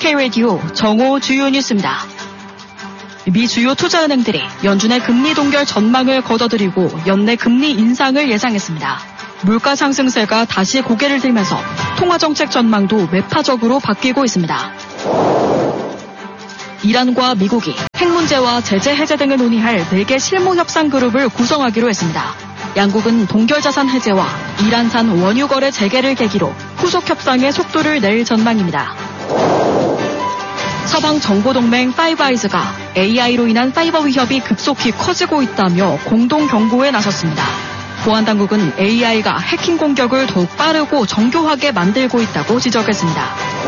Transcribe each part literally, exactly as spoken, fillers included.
K-라디오 정오 주요 뉴스입니다. 미 주요 투자은행들이 연준의 금리 동결 전망을 거둬들이고 연내 금리 인상을 예상했습니다. 물가 상승세가 다시 고개를 들면서 통화정책 전망도 매파적으로 바뀌고 있습니다. 이란과 미국이 핵 문제와 제재 해제 등을 논의할 네 개 실무 협상 그룹을 구성하기로 했습니다. 양국은 동결자산 해제와 이란산 원유 거래 재개를 계기로 후속 협상에 속도를 낼 전망입니다. 서방 정보동맹 파이브 아이즈가 에이아이로 인한 사이버 위협이 급속히 커지고 있다며 공동 경고에 나섰습니다. 보안당국은 에이아이가 해킹 공격을 더욱 빠르고 정교하게 만들고 있다고 지적했습니다.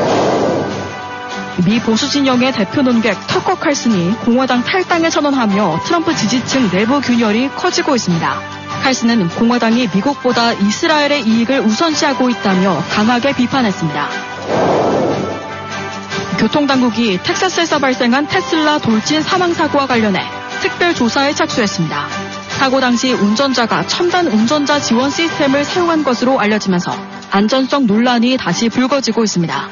미 보수 진영의 대표 논객 터커 칼슨이 공화당 탈당에 선언하며 트럼프 지지층 내부 균열이 커지고 있습니다. 칼슨은 공화당이 미국보다 이스라엘의 이익을 우선시하고 있다며 강하게 비판했습니다. 교통당국이 텍사스에서 발생한 테슬라 돌진 사망사고와 관련해 특별조사에 착수했습니다. 사고 당시 운전자가 첨단 운전자 지원 시스템을 사용한 것으로 알려지면서 안전성 논란이 다시 불거지고 있습니다.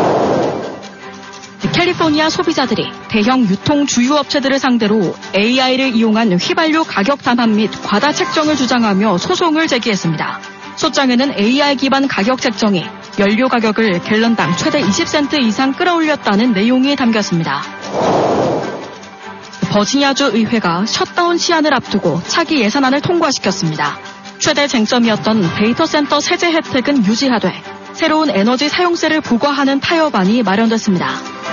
캘리포니아 소비자들이 대형 유통 주유업체들을 상대로 에이아이를 이용한 휘발유 가격 담합 및 과다 책정을 주장하며 소송을 제기했습니다. 소장에는 에이아이 기반 가격 책정이 연료 가격을 갤런당 최대 이십 센트 이상 끌어올렸다는 내용이 담겼습니다. 버지니아주 의회가 셧다운 시한을 앞두고 차기 예산안을 통과시켰습니다. 최대 쟁점이었던 데이터 센터 세제 혜택은 유지하되 새로운 에너지 사용세를 부과하는 타협안이 마련됐습니다.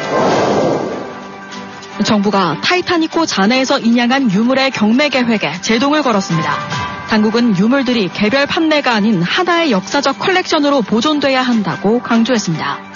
정부가 타이타닉호 잔해에서 인양한 유물의 경매 계획에 제동을 걸었습니다. 당국은 유물들이 개별 판매가 아닌 하나의 역사적 컬렉션으로 보존돼야 한다고 강조했습니다.